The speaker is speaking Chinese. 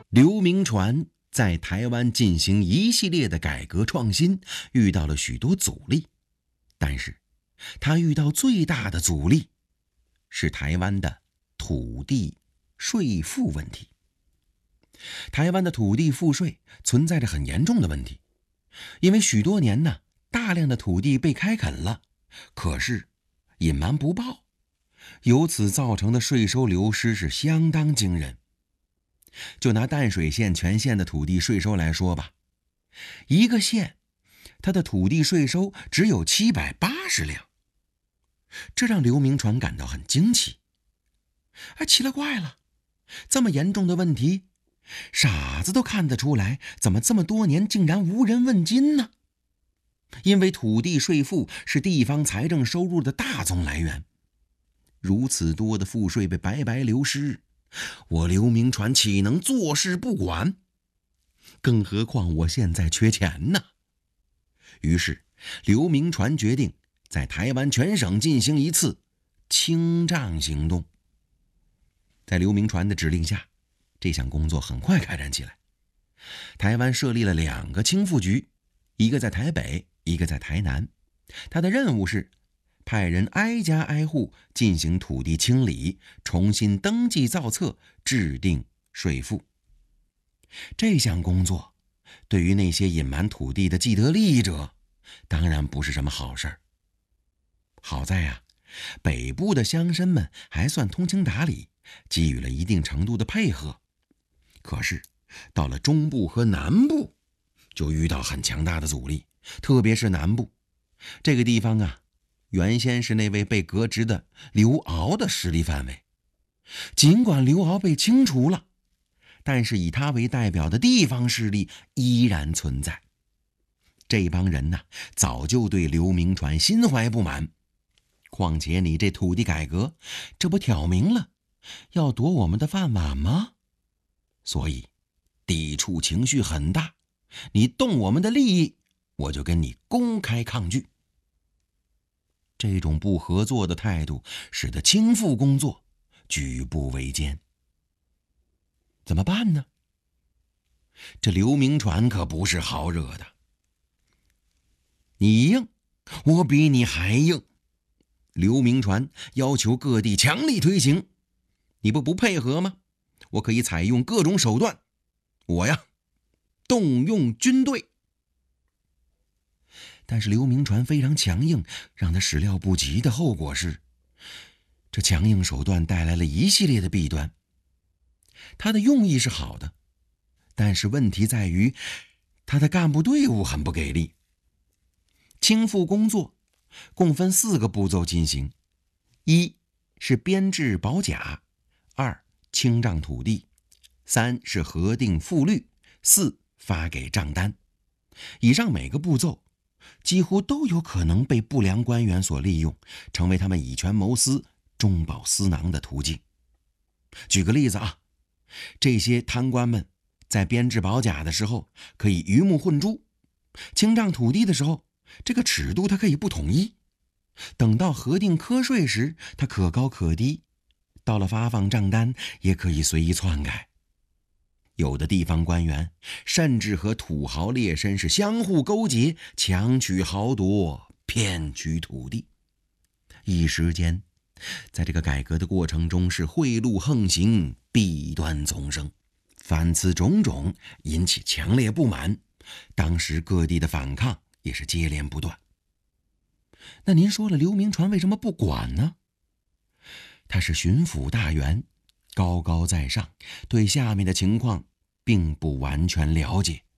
刘铭传在台湾进行一系列的改革创新，遇到了许多阻力，但是他遇到最大的阻力是台湾的土地税赋问题。台湾的土地赋税存在着很严重的问题，因为许多年呢，大量的土地被开垦了，可是隐瞒不报，由此造成的税收流失是相当惊人。就拿淡水县全县的土地税收来说吧，一个县它的土地税收只有780两，这让刘铭传感到很惊奇。奇了怪了，这么严重的问题，傻子都看得出来，怎么这么多年竟然无人问津呢？因为土地税赋是地方财政收入的大宗来源，如此多的赋税被白白流失，我刘铭传岂能坐视不管？更何况我现在缺钱呢。于是刘铭传决定在台湾全省进行一次清账行动。在刘铭传的指令下，这项工作很快开展起来。台湾设立了2个清赋局，一个在台北，一个在台南。他的任务是派人挨家挨户进行土地清理，重新登记造册，制定税赋。这项工作对于那些隐瞒土地的既得利益者当然不是什么好事。好在北部的乡绅们还算通情达理，给予了一定程度的配合。可是到了中部和南部就遇到很强大的阻力，特别是南部这个地方原先是那位被革职的刘骜的势力范围。尽管刘骜被清除了，但是以他为代表的地方势力依然存在。这帮人早就对刘铭传心怀不满，况且你这土地改革，这不挑明了要夺我们的饭碗吗？所以抵触情绪很大，你动我们的利益，我就跟你公开抗拒。这种不合作的态度使得清赋工作举步维艰。怎么办呢？这刘铭传可不是好惹的。你硬，我比你还硬。刘铭传要求各地强力推行，你不配合吗？我可以采用各种手段，我动用军队。但是刘铭传非常强硬，让他始料不及的后果是，这强硬手段带来了一系列的弊端。他的用意是好的，但是问题在于他的干部队伍很不给力。清赋工作共分4个步骤进行：一是编制保甲，2清账土地，3是核定赋率，4发给账单。以上每个步骤几乎都有可能被不良官员所利用，成为他们以权谋私、中饱私囊的途径。举个例子这些贪官们在编制保甲的时候可以鱼目混珠，清账土地的时候这个尺度它可以不统一，等到核定科税时它可高可低，到了发放账单也可以随意篡改。有的地方官员甚至和土豪劣绅是相互勾结，强取豪夺，骗取土地。一时间在这个改革的过程中是贿赂横行，弊端丛生。凡此种种引起强烈不满，当时各地的反抗也是接连不断。那您说了，刘铭传为什么不管呢？他是巡抚大员，高高在上，对下面的情况并不完全了解。